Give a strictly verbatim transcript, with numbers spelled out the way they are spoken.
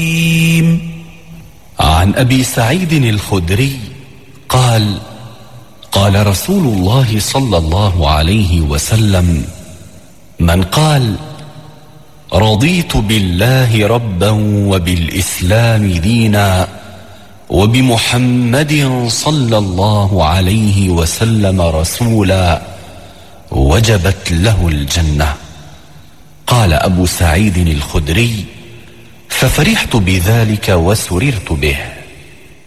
الرجيم. عن أبي سعيد الخدري قال: قال رسول الله صلى الله عليه وسلم: من قال رضيت بالله ربا وبالإسلام دينا وبمحمد صلى الله عليه وسلم رسولا وجبت له الجنة. قال أبو سعيد الخدري: ففرحت بذلك وسررت به.